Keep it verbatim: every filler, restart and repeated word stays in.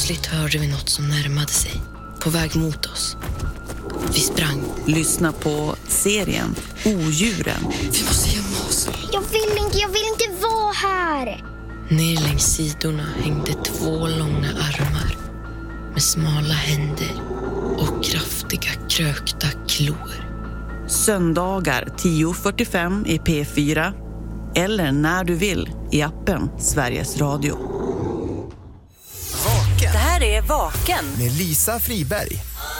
Plötsligt hörde vi något som närmade sig. På väg mot oss. Vi sprang. Lyssna på serien Odjuren. Vi måste gömma oss. Jag vill inte, jag vill inte vara här. Ner längs sidorna hängde två långa armar. Med smala händer och kraftiga krökta klor. Söndagar tio fyrtiofem i P fyra. Eller när du vill i appen Sveriges Radio. Vaken. Det här är Vaken. Med Lisa Friberg.